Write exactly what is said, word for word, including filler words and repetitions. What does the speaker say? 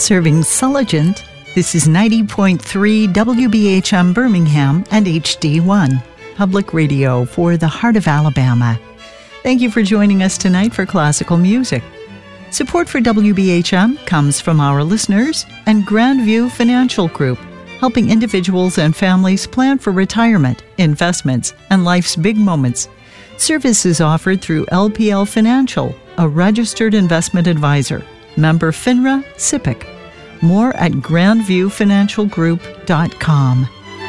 Serving Sulligent, this is ninety point three W B H M Birmingham and H D one, public radio for the heart of Alabama. Thank you for joining us tonight for classical music. Support for W B H M comes from our listeners and Grandview Financial Group, helping individuals and families plan for retirement, investments, and life's big moments. Services offered through L P L Financial, a registered investment advisor. Member FINRA, SIPC. More at grandview financial group dot com.